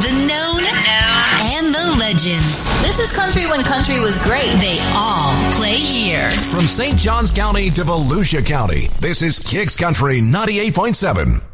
The known and the legends. This is country when country was great. They all play here. From St. Johns County to Volusia County, this is Kicks Country 98.7.